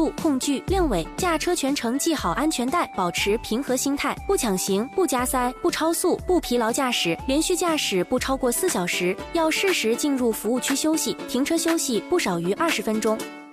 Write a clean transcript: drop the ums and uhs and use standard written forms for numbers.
速、控距。另尾，驾车全程系好安全带，保持平和心态，不抢行、不加塞、不超速、不疲劳驾驶，连续驾驶不超过4小时，要适时进入服务区休息，停车休息不少于20分钟。